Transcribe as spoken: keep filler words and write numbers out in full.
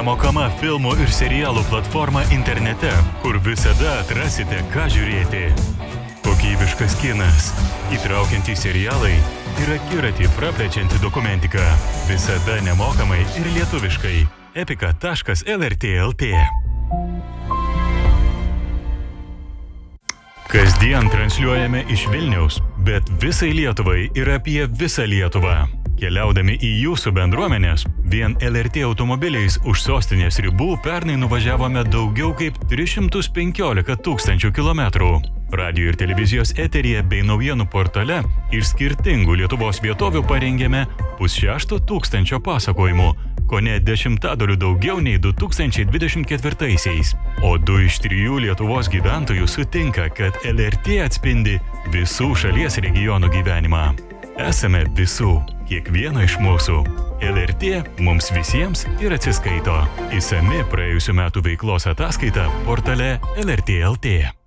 Nemokama filmų ir serialų platforma internete, kur visada atrasite, ką žiūrėti. Kokybiškas kinas, įtraukiantys serialai ir akiratį praplečianti dokumentika. Visada nemokamai ir lietuviškai. epika taškas el er tė el tė. Kasdien transliuojame iš Vilniaus, bet visai Lietuvai ir apie visą Lietuvą. Keliaudami į jūsų bendruomenės, vien el er tė automobiliais už sostinės ribų pernai nuvažiavome daugiau kaip tris šimtus penkiolika tūkstančių kilometrų. Radio ir televizijos eteryje bei naujienų portale iš skirtingų Lietuvos vietovių parengėme pusšešto tūkstančio pasakojimų, kone dešimtadaliu daugiau nei du tūkstančiai dvidešimt ketvirtaisiais. O du iš trijų Lietuvos gyventojų sutinka, kad el er tė atspindi visų šalies regionų gyvenimą. Esame visų, kiekvieno iš mūsų. el er tė mums visiems ir atsiskaito. Išsami praėjusių metų veiklos ataskaita portale el er tė el tė.